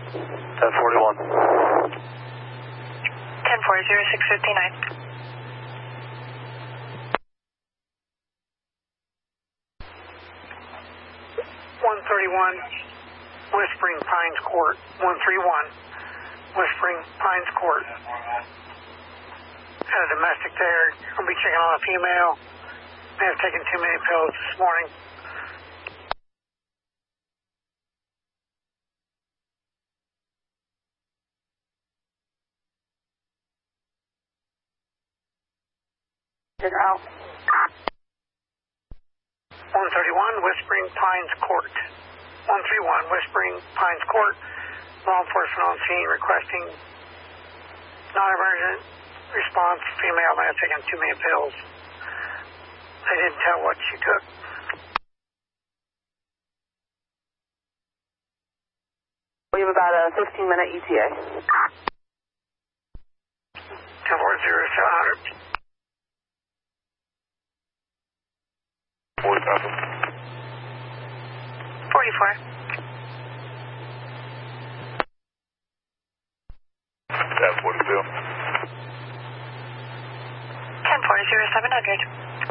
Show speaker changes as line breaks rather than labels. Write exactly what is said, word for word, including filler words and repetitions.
ten forty-one.
ten forty, six fifty-nine.
one thirty-one, Whispering Pines Court. one thirty-one, Whispering Pines Court. Had a domestic there. We'll be checking on a female. May have taken too many pills this morning.
Check her out.
one thirty-one, Whispering Pines Court. one thirty-one, Whispering Pines Court. Law enforcement on scene requesting non-emergent response. Female may have taken too many pills. They didn't tell what she took.
We have about a fifteen minute E T A.
ten forty, seven hundred.
forty-seven.
forty-four.
ten forty-two.
ten forty, seven hundred.